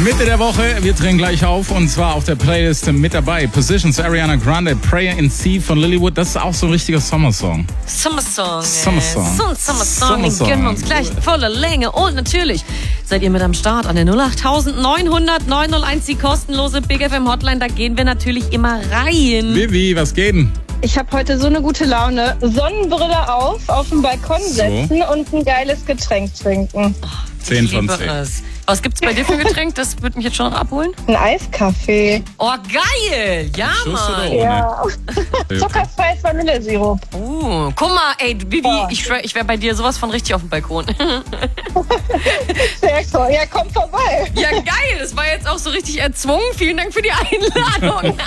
Mitte der Woche, wir drehen gleich auf und zwar auf der Playlist mit dabei. Positions, Ariana Grande, Prayer in C von Lilywood. Das ist auch so ein richtiger Sommersong. Sommersong. Sommersong. Den gönnen wir uns gleich in voller Länge. Und natürlich seid ihr mit am Start an der 08900 901, die kostenlose Big FM Hotline. Da gehen wir natürlich immer rein. Vivi, was geht denn? Ich habe heute so eine gute Laune. Sonnenbrille auf dem Balkon setzen und ein geiles Getränk trinken. 10 von 10. Was gibt's bei dir für ein Getränk? Das würde mich jetzt schon noch abholen. Ein Eiskaffee. Oh, geil! Ja, Schuss oder Mann. ohne? Ja. Zuckerfreies Vanillesirup. Guck mal, ey, Bibi, ich schwör, ich wäre bei dir sowas von richtig auf dem Balkon. Sehr cool. Ja, komm vorbei. Ja, geil. Das war jetzt auch so richtig erzwungen. Vielen Dank für die Einladung.